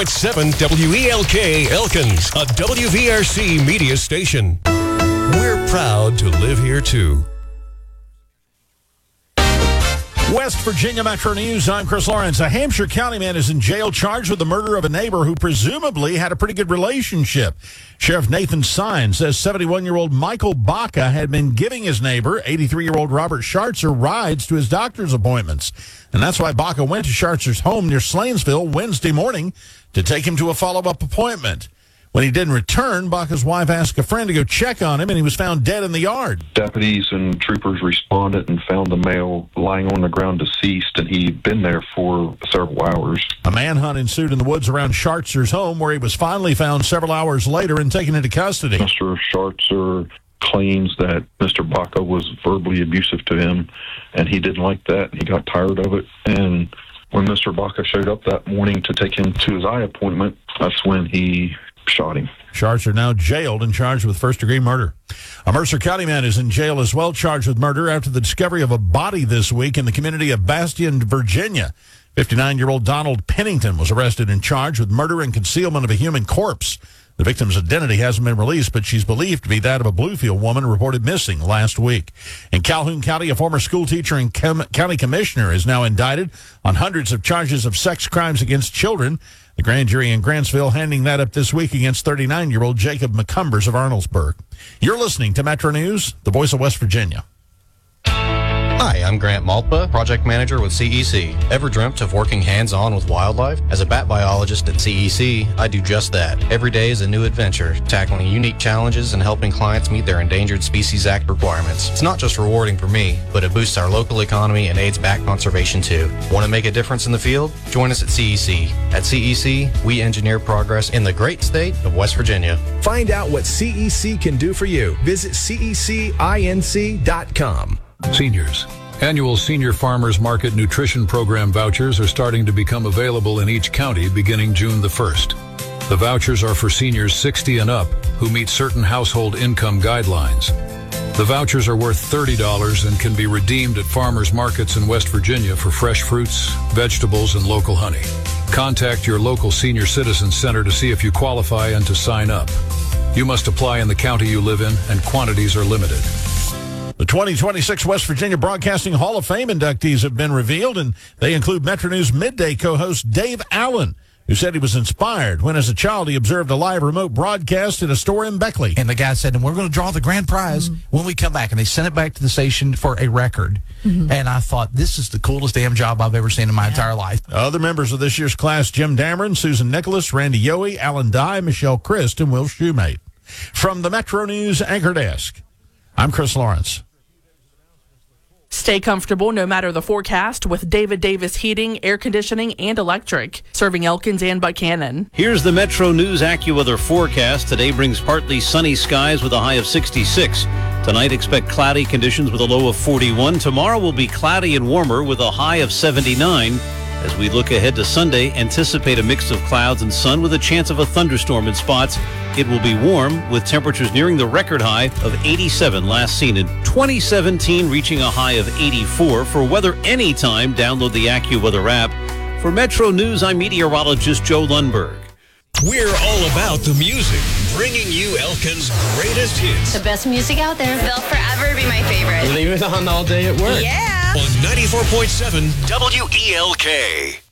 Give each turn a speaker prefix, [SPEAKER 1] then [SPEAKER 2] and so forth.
[SPEAKER 1] 7 WELK Elkins, a WVRC media station. We're proud to live here, too.
[SPEAKER 2] West Virginia Metro News, I'm Chris Lawrence. A Hampshire County man is in jail charged with the murder of a neighbor who presumably had a pretty good relationship. Sheriff Nathan Sine says 71-year-old Michael Baca had been giving his neighbor, 83-year-old Robert Schartzer, rides to his doctor's appointments. And that's why Baca went to Schartzer's home near Slanesville Wednesday morning to take him to a follow-up appointment. When he didn't return, Baca's wife asked a friend to go check on him, and he was found dead in the yard.
[SPEAKER 3] Deputies and troopers responded and found the male lying on the ground deceased, and he'd been there for several hours.
[SPEAKER 2] A manhunt ensued in the woods around Schartzer's home, where he was finally found several hours later and taken into custody.
[SPEAKER 3] Mr. Schartzer claims that Mr. Baca was verbally abusive to him, and he didn't like that. He got tired of it, and when Mr. Baca showed up that morning to take him to his eye appointment, that's when he shot him.
[SPEAKER 2] Schartzer now jailed and charged with first-degree murder. A Mercer County man is in jail as well, charged with murder after the discovery of a body this week in the community of Bastion, Virginia. 59-year-old Donald Pennington was arrested and charged with murder and concealment of a human corpse. The victim's identity hasn't been released, but she's believed to be that of a Bluefield woman reported missing last week. In Calhoun County, a former school teacher and county commissioner is now indicted on hundreds of charges of sex crimes against children. The grand jury in Grantsville handing that up this week against 39-year-old Jacob McCumbers of Arnoldesburg. You're listening to Metro News, the voice of West Virginia.
[SPEAKER 4] Hi, I'm Grant Maltba, project manager with CEC. Ever dreamt of working hands-on with wildlife? As a bat biologist at CEC, I do just that. Every day is a new adventure, tackling unique challenges and helping clients meet their Endangered Species Act requirements. It's not just rewarding for me, but it boosts our local economy and aids bat conservation too. Want to make a difference in the field? Join us at CEC. At CEC, we engineer progress in the great state of West Virginia.
[SPEAKER 5] Find out what CEC can do for you. Visit cecinc.com.
[SPEAKER 6] Seniors. Annual Senior Farmers Market Nutrition Program vouchers are starting to become available in each county beginning June the 1st. The vouchers are for seniors 60 and up who meet certain household income guidelines. The vouchers are worth $30 and can be redeemed at farmers markets in West Virginia for fresh fruits, vegetables, and local honey. Contact your local senior citizen center to see if you qualify and to sign up. You must apply in the county you live in, and quantities are limited.
[SPEAKER 2] The 2026 West Virginia Broadcasting Hall of Fame inductees have been revealed, and they include Metro News Midday co-host Dave Allen, who said he was inspired when, as a child, he observed a live remote broadcast at a store in Beckley.
[SPEAKER 7] And the guy said, and we're going to draw the grand prize when we come back. And they sent it back to the station for a record. And I thought, this is the coolest damn job I've ever seen in my entire life.
[SPEAKER 2] Other members of this year's class, Jim Dameron, Susan Nicholas, Randy Yohe, Alan Dye, Michelle Christ, and Will Shoemate. From the Metro News Anchor Desk, I'm Chris Lawrence.
[SPEAKER 8] Stay comfortable no matter the forecast with David Davis Heating, Air Conditioning, and Electric, serving Elkins and Buchanan.
[SPEAKER 9] Here's the Metro News AccuWeather forecast. Today brings partly sunny skies with a high of 66. Tonight, expect cloudy conditions with a low of 41. Tomorrow will be cloudy and warmer with a high of 79. As we look ahead to Sunday, anticipate a mix of clouds and sun with a chance of a thunderstorm in spots. It will be warm with temperatures nearing the record high of 87 last seen in 2017, reaching a high of 84. For weather anytime, download the AccuWeather app. For Metro News, I'm meteorologist Joe Lundberg.
[SPEAKER 1] We're all about the music, bringing you Elkins' greatest hits.
[SPEAKER 10] The best music out there. They'll forever be my favorite.
[SPEAKER 11] Leave it on all day at work.
[SPEAKER 10] Yeah.
[SPEAKER 1] On 94.7 WELK.